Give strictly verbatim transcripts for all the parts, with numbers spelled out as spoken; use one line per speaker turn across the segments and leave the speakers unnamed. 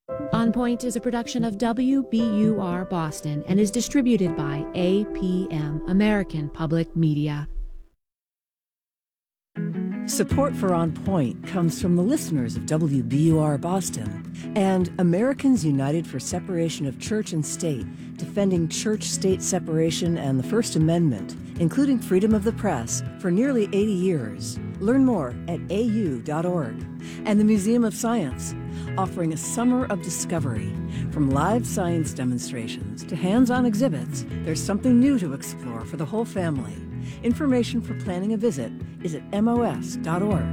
On Point is a production of W B U R Boston and is distributed by A P M, American Public Media.
Support for On Point comes from the listeners of W B U R Boston and Americans United for Separation of Church and State, defending church-state separation and the First Amendment, including freedom of the press, for nearly eighty years. Learn more at A U dot org. And the Museum of Science, offering a summer of discovery. From live science demonstrations to hands-on exhibits, there's something new to explore for the whole family. Information for planning a visit is at M O S dot org.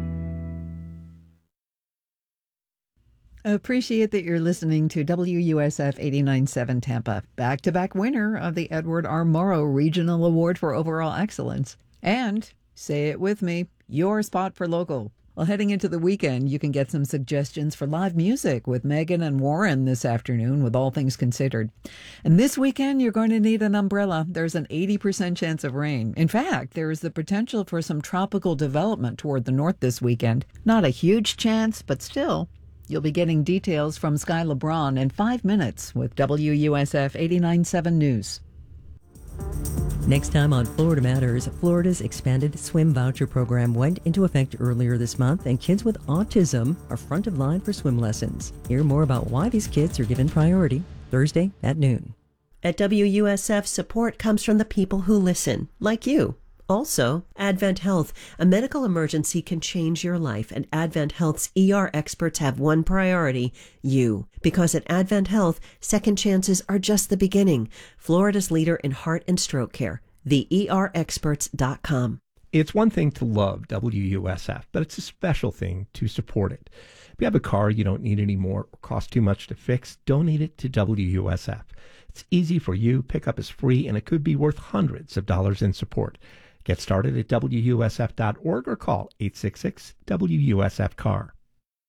Appreciate that you're listening to W U S F eighty-nine point seven Tampa, back-to-back winner of the Edward R. Morrow Regional Award for Overall Excellence. And, say it with me, your spot for local. Well, heading into the weekend, you can get some suggestions for live music with Megan and Warren this afternoon with All Things Considered. And this weekend, you're going to need an umbrella. There's an eighty percent chance of rain. In fact, there is the potential for some tropical development toward the north this weekend. Not a huge chance, but still. You'll be getting details from Sky LeBron in five minutes with W U S F eighty-nine point seven News.
Next time on Florida Matters, Florida's expanded swim voucher program went into effect earlier this month, and kids with autism are front of line for swim lessons. Hear more about why these kids are given priority Thursday at noon.
At W U S F, support comes from the people who listen, like you. Also, Advent Health. A medical emergency can change your life, and Advent Health's E R experts have one priority: you. Because at Advent Health, second chances are just the beginning. Florida's leader in heart and stroke care, the E R experts dot com.
It's one thing to love W U S F, but it's a special thing to support it. If you have a car you don't need anymore or costs too much to fix, donate it to W U S F. It's easy for you, pickup is free, and it could be worth hundreds of dollars in support. Get started at W U S F dot org or call eight six six W U S F C A R.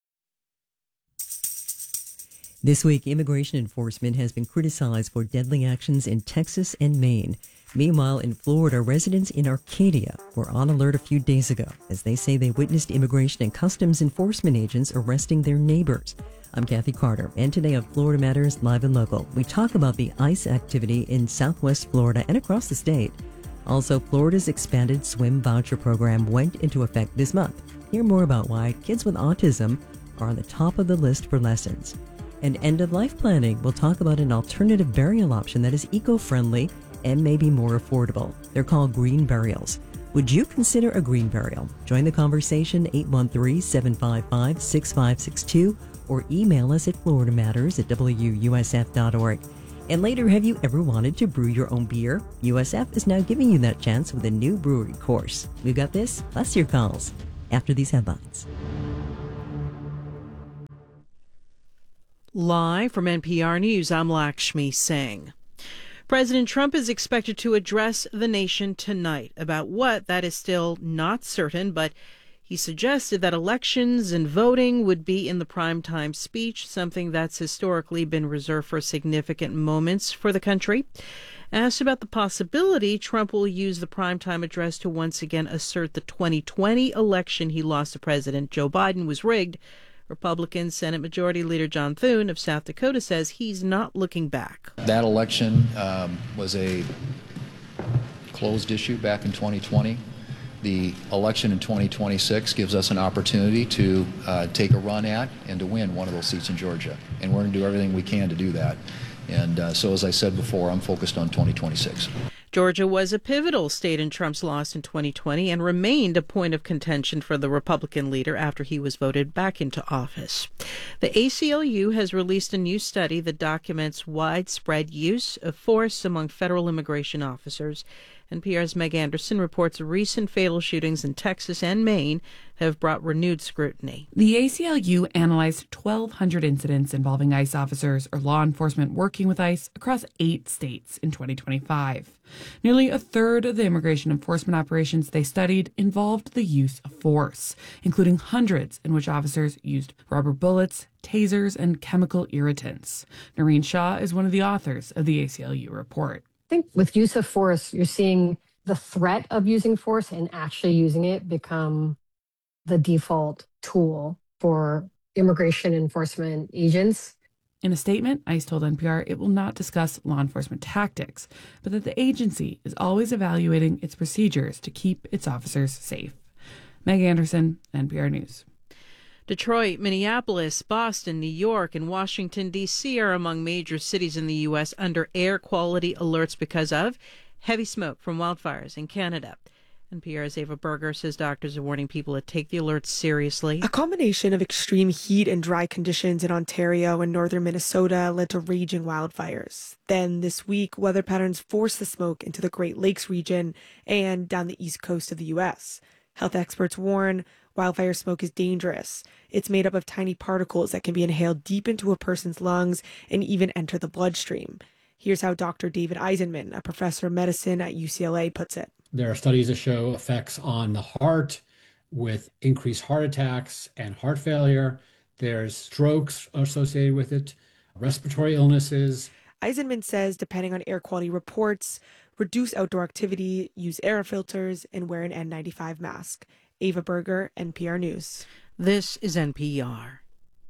This week, immigration enforcement has been criticized for deadly actions in Texas and Maine. Meanwhile, in Florida, residents in Arcadia were on alert a few days ago as they say they witnessed immigration and customs enforcement agents arresting their neighbors. I'm Kathy Carter, and today on Florida Matters Live and Local, we talk about the ICE activity in Southwest Florida and across the state. Also, Florida's expanded swim voucher program went into effect this month. Hear more about why kids with autism are on the top of the list for lessons. And end-of-life planning, we'll talk about an alternative burial option that is eco-friendly and maybe more affordable. They're called green burials. Would you consider a green burial? Join the conversation, eight one three, seven five five, six five six two, or email us at florida matters at W U S F dot org. And later, have you ever wanted to brew your own beer? U S F is now giving you that chance with a new brewery course. We've got this, plus your calls, after these headlines.
Live from N P R News, I'm Lakshmi Singh. President Trump is expected to address the nation tonight. About what, that is still not certain, but he suggested that elections and voting would be in the primetime speech, something that's historically been reserved for significant moments for the country. Asked about the possibility Trump will use the primetime address to once again assert the twenty twenty election he lost to President Joe Biden was rigged, Republican Senate Majority Leader John Thune of South Dakota says he's not looking back.
That election um, was a closed issue back in twenty twenty. The election in twenty twenty-six gives us an opportunity to uh, take a run at and to win one of those seats in Georgia. And we're going to do everything we can to do that. And uh, so, as I said before, I'm focused on twenty twenty-six.
Georgia was a pivotal state in Trump's loss in twenty twenty and remained a point of contention for the Republican leader after he was voted back into office. The A C L U has released a new study that documents widespread use of force among federal immigration officers. N P R's Meg Anderson reports recent fatal shootings in Texas and Maine have brought renewed scrutiny.
The A C L U analyzed twelve hundred incidents involving ICE officers or law enforcement working with ICE across eight states in twenty twenty-five. Nearly a third of the immigration enforcement operations they studied involved the use of force, including hundreds in which officers used rubber bullets, tasers, and chemical irritants. Noreen Shaw is one of the authors of the A C L U report.
I think with use of force, you're seeing the threat of using force and actually using it become the default tool for immigration enforcement agents.
In a statement, ICE told N P R it will not discuss law enforcement tactics, but that the agency is always evaluating its procedures to keep its officers safe. Meg Anderson, N P R News.
Detroit, Minneapolis, Boston, New York, and Washington, D C are among major cities in the U S under air quality alerts because of heavy smoke from wildfires in Canada. N P R's Ava Berger says doctors are warning people to take the alerts seriously.
A combination of extreme heat and dry conditions in Ontario and northern Minnesota led to raging wildfires. Then this week, weather patterns forced the smoke into the Great Lakes region and down the east coast of the U S. Health experts warn wildfire smoke is dangerous. It's made up of tiny particles that can be inhaled deep into a person's lungs and even enter the bloodstream. Here's how Doctor David Eisenman, a professor of medicine at U C L A, puts it.
There are studies that show effects on the heart with increased heart attacks and heart failure. There's strokes associated with it, respiratory illnesses.
Eisenman says depending on air quality reports, reduce outdoor activity, use air filters, and wear an N ninety-five mask. Ava Berger, N P R News.
This is N P R.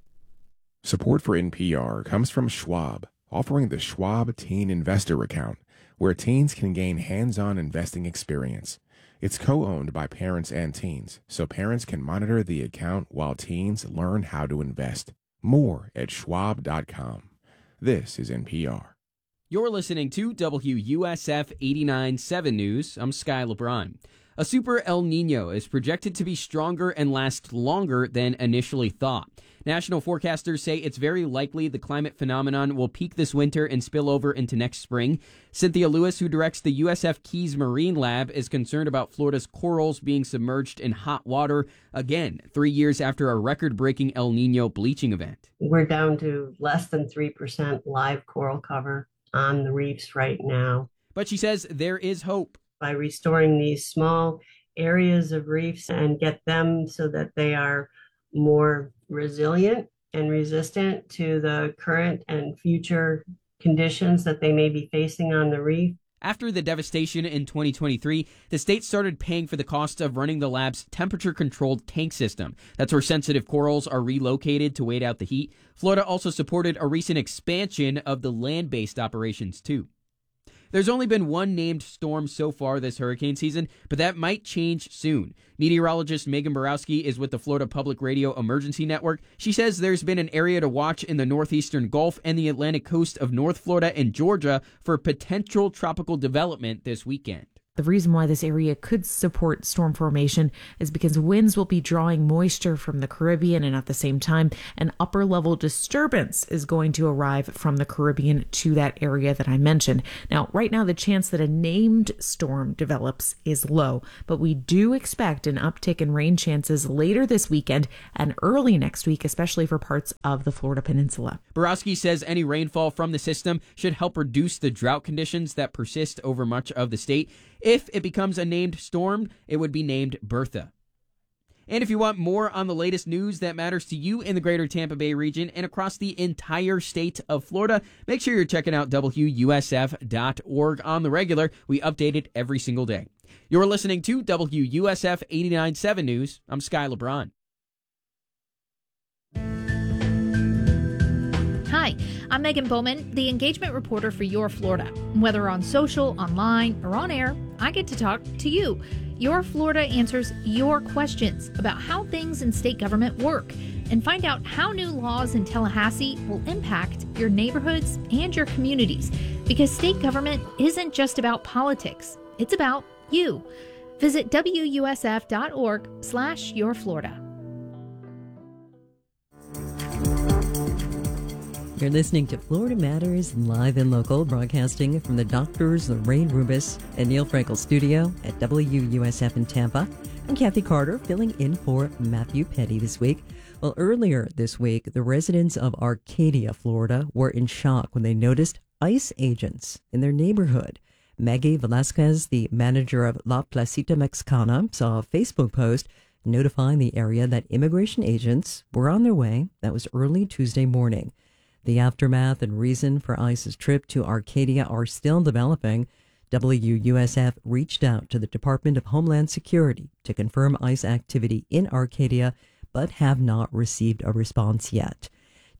Support for N P R comes from Schwab, offering the Schwab Teen Investor Account, where teens can gain hands-on investing experience. It's co-owned by parents and teens, so parents can monitor the account while teens learn how to invest. More at schwab dot com. This is N P R.
You're listening to W U S F eighty-nine point seven News. I'm Sky LeBron. A super El Nino is projected to be stronger and last longer than initially thought. National forecasters say it's very likely the climate phenomenon will peak this winter and spill over into next spring. Cynthia Lewis, who directs the U S F Keys Marine Lab, is concerned about Florida's corals being submerged in hot water again, three years after a record-breaking El Nino bleaching event.
We're down to less than three percent live coral cover on the reefs right now.
But she says there is hope.
By restoring these small areas of reefs and get them so that they are more resilient and resistant to the current and future conditions that they may be facing on the reef.
After the devastation in twenty twenty-three, the state started paying for the cost of running the lab's temperature-controlled tank system. That's where sensitive corals are relocated to wait out the heat. Florida also supported a recent expansion of the land-based operations, too. There's only been one named storm so far this hurricane season, but that might change soon. Meteorologist Megan Borowski is with the Florida Public Radio Emergency Network. She says there's been an area to watch in the northeastern Gulf and the Atlantic coast of North Florida and Georgia for potential tropical development this weekend.
The reason why this area could support storm formation is because winds will be drawing moisture from the Caribbean, and at the same time, an upper level disturbance is going to arrive from the Caribbean to that area that I mentioned. Now, right now, the chance that a named storm develops is low, but we do expect an uptick in rain chances later this weekend and early next week, especially for parts of the Florida Peninsula.
Borowski says any rainfall from the system should help reduce the drought conditions that persist over much of the state. If it becomes a named storm, it would be named Bertha. And if you want more on the latest news that matters to you in the greater Tampa Bay region and across the entire state of Florida, make sure you're checking out W U S F dot org on the regular. We update it every single day. You're listening to W U S F eighty-nine point seven News. I'm Sky LeBron.
Hi, I'm Megan Bowman, the engagement reporter for Your Florida. Whether on social, online, or on air, I get to talk to you. Your Florida answers your questions about how things in state government work and find out how new laws in Tallahassee will impact your neighborhoods and your communities. Because state government isn't just about politics, it's about you. Visit W U S F dot org slash Your Florida.
You're listening to Florida Matters live and local, broadcasting from the doctors Lorraine Rubis and Neil Frankel studio at W U S F in Tampa. I'm Kathy Carter, filling in for Matthew Petty this week. Well, earlier this week, the residents of Arcadia, Florida, were in shock when they noticed ICE agents in their neighborhood. Maggie Velasquez, the manager of La Placita Mexicana, saw a Facebook post notifying the area that immigration agents were on their way. That was early Tuesday morning. The aftermath and reason for ICE's trip to Arcadia are still developing. W U S F reached out to the Department of Homeland Security to confirm ICE activity in Arcadia, but have not received a response yet.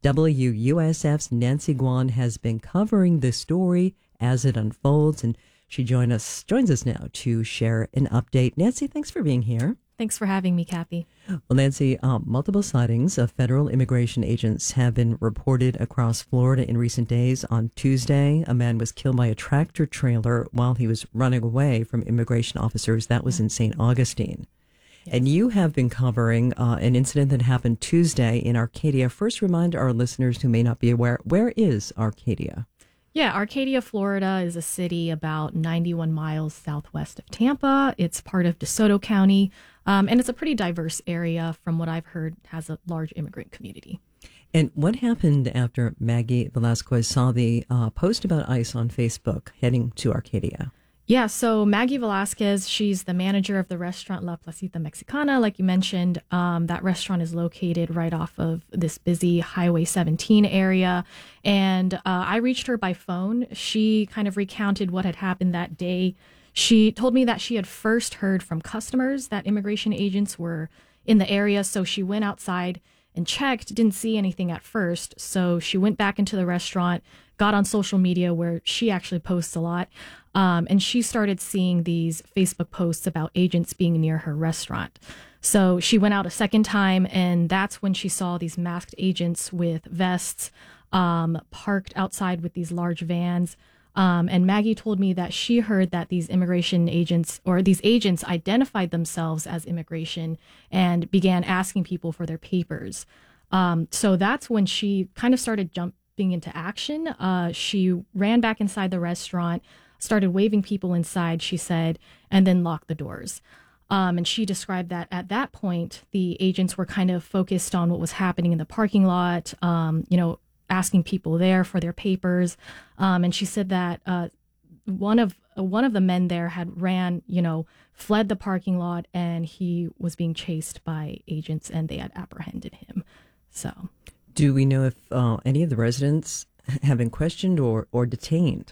W U S F's Nancy Guan has been covering this story as it unfolds, and she join us, joins us now to share an update. Nancy, thanks for being here.
Thanks for having me, Kathy.
Well, Nancy, um, multiple sightings of federal immigration agents have been reported across Florida in recent days. On Tuesday, a man was killed by a tractor trailer while he was running away from immigration officers. That was in Saint Augustine. Yes. And you have been covering uh, an incident that happened Tuesday in Arcadia. First, remind our listeners who may not be aware, where is Arcadia?
Yeah, Arcadia, Florida is a city about ninety-one miles southwest of Tampa. It's part of DeSoto County, um, and it's a pretty diverse area. From what I've heard, has a large immigrant community.
And what happened after Maggie Velasquez saw the uh, post about ICE on Facebook heading to Arcadia?
Yeah, so Maggie Velasquez, she's the manager of the restaurant La Placita Mexicana, like you mentioned. Um, that restaurant is located right off of this busy Highway seventeen area. And uh, I reached her by phone. She kind of recounted what had happened that day. She told me that she had first heard from customers that immigration agents were in the area. So she went outside and checked, didn't see anything at first. So she went back into the restaurant, got on social media where she actually posts a lot. Um, and she started seeing these Facebook posts about agents being near her restaurant. So she went out a second time, and that's when she saw these masked agents with vests um, parked outside with these large vans. Um, and Maggie told me that she heard that these immigration agents or these agents identified themselves as immigration and began asking people for their papers. Um, so that's when she kind of started jumping into action. Uh, she ran back inside the restaurant, started waving people inside, she said, and then locked the doors. Um, and she described that at that point, the agents were kind of focused on what was happening in the parking lot, um, you know, asking people there for their papers. Um, and she said that uh, one of uh, one of the men there had ran, you know, fled the parking lot, and he was being chased by agents, and they had apprehended him. So,
do we know if uh, any of the residents have been questioned or, or detained?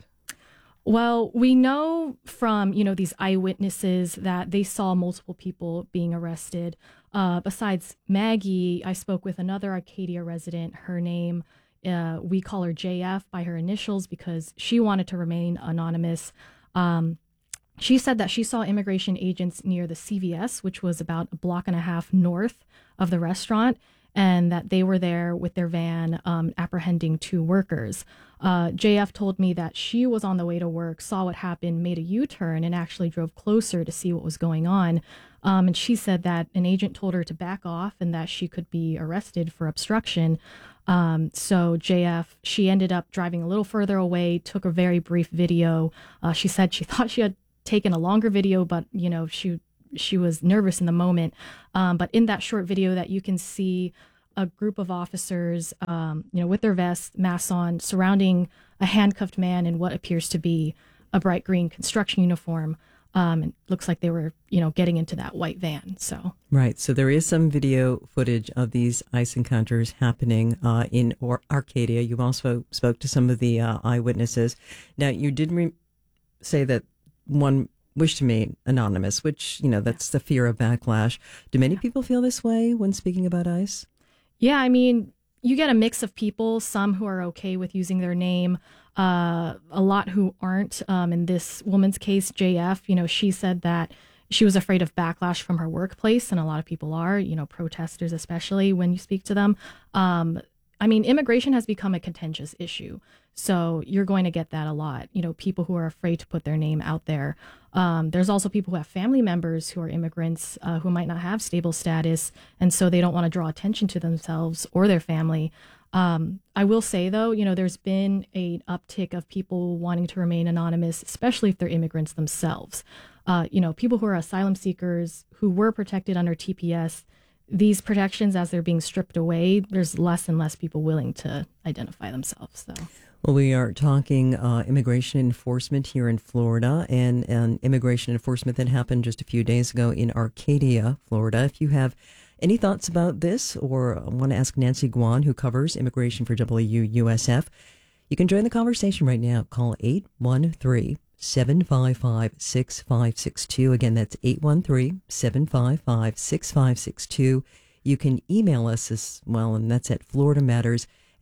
Well, we know from, you know, these eyewitnesses that they saw multiple people being arrested. Uh, besides Maggie, I spoke with another Arcadia resident. Her name, uh, we call her J F by her initials because she wanted to remain anonymous. Um, she said that she saw immigration agents near the C V S, which was about a block and a half north of the restaurant, and that they were there with their van um, apprehending two workers. Uh, J F told me that she was on the way to work, saw what happened, made a U-turn, and actually drove closer to see what was going on. Um, and she said that an agent told her to back off and that she could be arrested for obstruction. Um, so J F, she ended up driving a little further away, took a very brief video. Uh, she said she thought she had taken a longer video, but, you know, she she was nervous in the moment. Um, but in that short video that you can see a group of officers, um, you know, with their vests, masks on, surrounding a handcuffed man in what appears to be a bright green construction uniform. Um, and looks like they were, you know, getting into that white van. So
right. So there is some video footage of these ICE encounters happening uh, in or Arcadia. You also spoke to some of the uh, eyewitnesses. Now, you did re- say that one wished to remain anonymous, which, you know, that's the fear of backlash. Do many people feel this way when speaking about ICE?
Yeah, I mean, you get a mix of people, some who are okay with using their name, uh, a lot who aren't. Um, in this woman's case, J F, you know, she said that she was afraid of backlash from her workplace, and a lot of people are, you know, protesters, especially when you speak to them. Um, I mean, immigration has become a contentious issue. So you're going to get that a lot, you know, people who are afraid to put their name out there. Um, there's also people who have family members who are immigrants uh, who might not have stable status, and so they don't want to draw attention to themselves or their family. Um, I will say, though, you know, there's been an uptick of people wanting to remain anonymous, especially if they're immigrants themselves. Uh, you know, people who are asylum seekers who were protected under T P S, these protections, as they're being stripped away, there's less and less people willing to identify themselves. So.
Well, we are talking uh, immigration enforcement here in Florida, and, and immigration enforcement that happened just a few days ago in Arcadia, Florida. If you have any thoughts about this or want to ask Nancy Guan, who covers immigration for W U S F, you can join the conversation right now. Call eight one three, seven five five, six five six two. Again, that's eight one three, seven five five, six five six two. You can email us as well, and that's at Florida Matters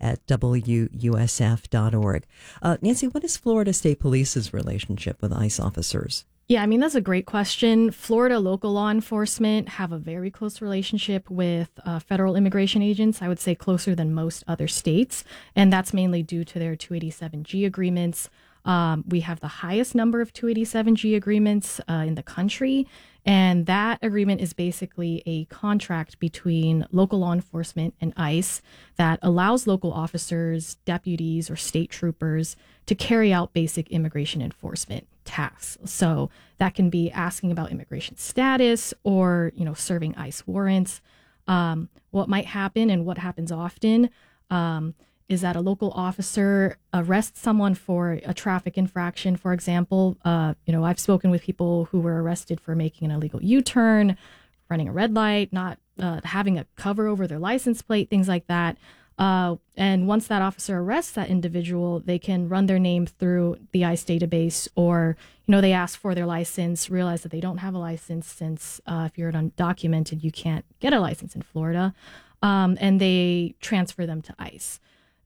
at W U S F dot org. Uh, Nancy, what is Florida State Police's relationship with ICE officers?
Yeah, I mean, that's a great question. Florida local law enforcement have a very close relationship with uh, federal immigration agents, I would say closer than most other states. And that's mainly due to their two eighty-seven G agreements. Um, we have the highest number of two eighty-seven G agreements uh, in the country. And that agreement is basically a contract between local law enforcement and ICE that allows local officers, deputies, or state troopers to carry out basic immigration enforcement tasks. So that can be asking about immigration status or, you know, serving ICE warrants. Um, what might happen and what happens often um, is that a local officer arrests someone for a traffic infraction, for example. Uh, you know, I've spoken with people who were arrested for making an illegal U-turn, running a red light, not uh, having a cover over their license plate, things like that. Uh, and once that officer arrests that individual, they can run their name through the ICE database, or, you know, they ask for their license, realize that they don't have a license since uh, if you're undocumented, you can't get a license in Florida, um, and they transfer them to ICE.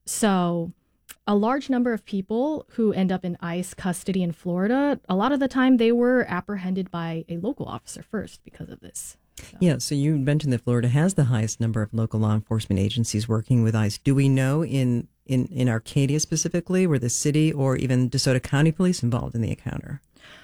So a large number of people who end up in ICE custody in Florida, a lot of the time they were apprehended by a local officer first because of this. So.
Yeah, so you mentioned that Florida has the highest number of local law enforcement agencies working with ICE. Do we know in, in, in Arcadia specifically, were the city or even DeSoto County Police involved in the encounter?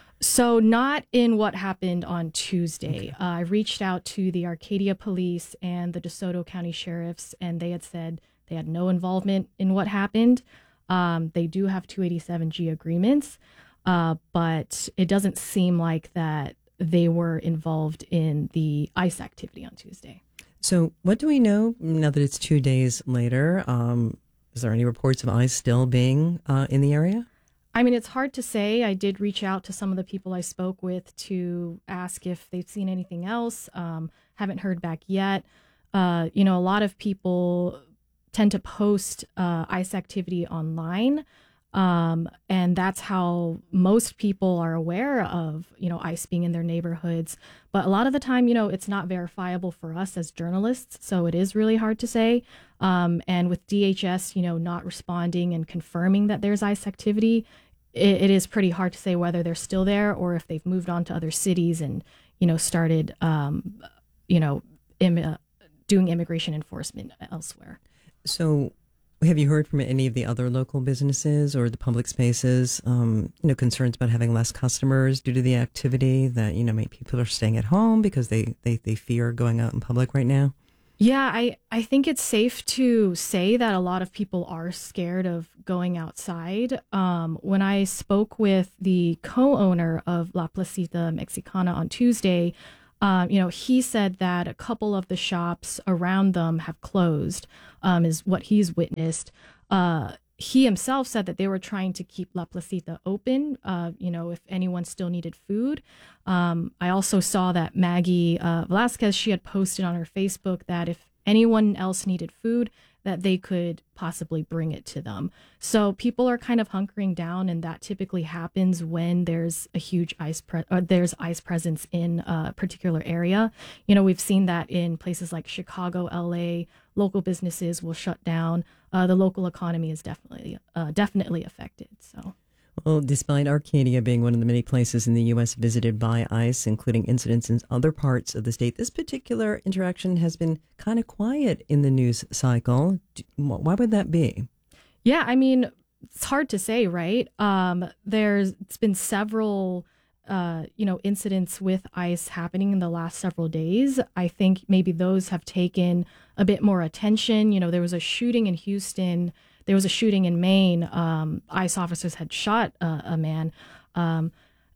So not in what happened on Tuesday. Okay. Uh, I reached out to the Arcadia Police and the DeSoto County Sheriffs, and they had said they had no involvement in what happened. Um, they do have two eighty-seven G agreements, uh, but it doesn't seem like that they were involved in the ICE activity on Tuesday.
So what do we know now that it's two days later? Um, is there any reports of ICE still being uh, in the area?
I mean, it's hard to say. I did reach out to some of the people I spoke with to ask if they've seen anything else. Um, haven't heard back yet. Uh, you know, a lot of people tend to post uh, ICE activity online. Um, and that's how most people are aware of, you know, ICE being in their neighborhoods. But a lot of the time, you know, it's not verifiable for us as journalists. So it is really hard to say. Um, and with D H S, you know, not responding and confirming that there's ICE activity, it, it is pretty hard to say whether they're still there or if they've moved on to other cities and, you know, started, um, you know, im- uh, doing immigration enforcement elsewhere.
So have you heard from any of the other local businesses or the public spaces, um, you know, concerns about having less customers due to the activity, that, you know, maybe people are staying at home because they, they, they fear going out in public right now?
Yeah, I, I think it's safe to say that a lot of people are scared of going outside. Um, when I spoke with the co-owner of La Placita Mexicana on Tuesday, Um, you know, he said that a couple of the shops around them have closed, um, is what he's witnessed. Uh, he himself said that they were trying to keep La Placita open, uh, you know, if anyone still needed food. Um, I also saw that Maggie uh, Velasquez, she had posted on her Facebook that if anyone else needed food, that they could possibly bring it to them. So people are kind of hunkering down, and that typically happens when there's a huge ICE pre- or there's ICE presence in a particular area. You know, we've seen that in places like Chicago, L A. Local businesses will shut down. Uh, the local economy is definitely uh, definitely affected. So.
Well, despite Arcadia being one of the many places in the U S visited by ICE, including incidents in other parts of the state, this particular interaction has been kind of quiet in the news cycle. Why would that be?
Yeah, I mean, it's hard to say, right? Um, there's it's been several, uh, you know, incidents with ICE happening in the last several days. I think maybe those have taken a bit more attention. You know, there was a shooting in Houston. There was a shooting in Maine. Um, ICE officers had shot uh, a man. Um,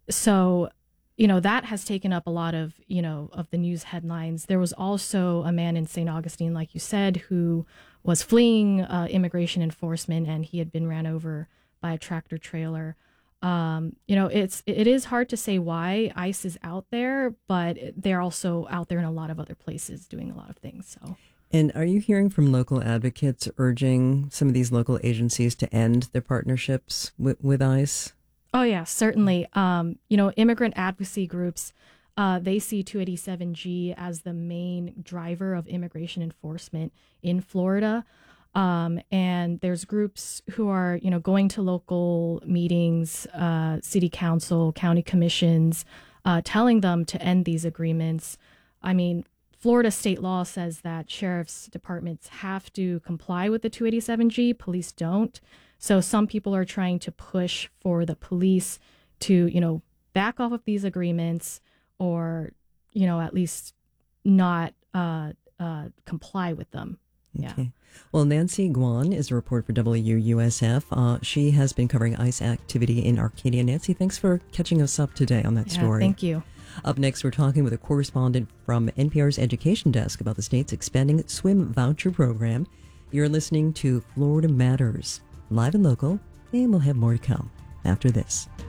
so, you know, that has taken up a lot of, you know, of the news headlines. There was also a man in Saint Augustine, like you said, who was fleeing uh, immigration enforcement, and he had been ran over by a tractor trailer. Um, you know, it's it is hard to say why ICE is out there, but they're also out there in a lot of other places doing a lot of things. So.
And are you hearing from local advocates urging some of these local agencies to end their partnerships with, with ICE?
Oh, yeah, certainly. Um, you know, immigrant advocacy groups, uh, they see two eighty-seven G as the main driver of immigration enforcement in Florida. Um, and there's groups who are, you know, going to local meetings, uh, city council, county commissions, uh, telling them to end these agreements. I mean, Florida state law says that sheriff's departments have to comply with the two eighty-seven G. Police don't. So some people are trying to push for the police to, you know, back off of these agreements or, you know, at least not uh, uh, comply with them. Yeah.
Okay. Well, Nancy Guan is a report for W U S F. Uh, she has been covering ICE activity in Arcadia. Nancy, thanks for catching us up today on that
Yeah,
story.
thank you.
Up next, we're talking with a correspondent from N P R's Education Desk about the state's expanding swim voucher program. You're listening to Florida Matters, live and local, and we'll have more to come after this.